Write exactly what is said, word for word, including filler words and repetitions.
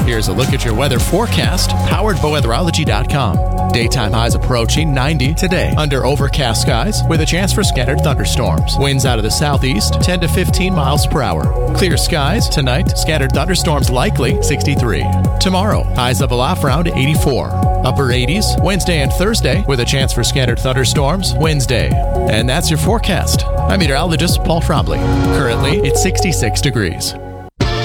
Here's a look at your weather forecast, powered by weatherology dot com. Daytime highs approaching ninety today under overcast skies with a chance for scattered thunderstorms. Winds out of the southeast, ten to fifteen miles per hour. Clear skies tonight, scattered thunderstorms likely, sixty-three. Tomorrow, highs level off around eighty-four. Upper eighties Wednesday and Thursday with a chance for scattered thunderstorms Wednesday. And that's your forecast. I'm meteorologist Paul Trombley. Currently, it's sixty-six degrees.